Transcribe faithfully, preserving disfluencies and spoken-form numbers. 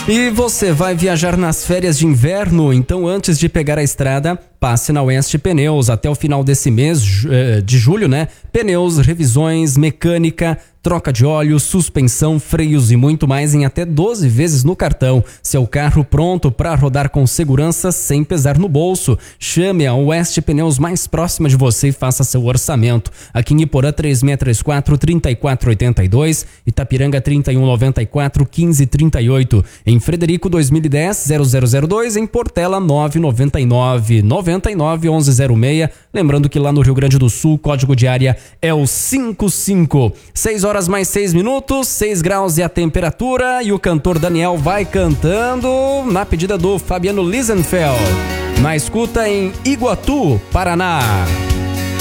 E você vai viajar nas férias de inverno? Então, antes de pegar a estrada, passe na Oeste Pneus. Até o final desse mês de julho, né? Pneus, revisões, mecânica, troca de óleo, suspensão, freios e muito mais em até doze vezes no cartão. Seu carro pronto para rodar com segurança sem pesar no bolso. Chame a Oeste Pneus mais próxima de você e faça seu orçamento. Aqui em Iporã, três seis três quatro, três quatro oito dois, Itapiranga, trinta e um noventa e quatro, quinze trinta e oito. Em Frederico, dois mil e dez, zero zero zero dois. Em Portela, nove nove nove, nove nove, onze zero seis. Lembrando que lá no Rio Grande do Sul, código de área é o cinco cinco. seis horas mais seis minutos, seis graus e a temperatura, e o cantor Daniel vai cantando na pedida do Fabiano Lisenfeld. Na escuta em Iguatu, Paraná.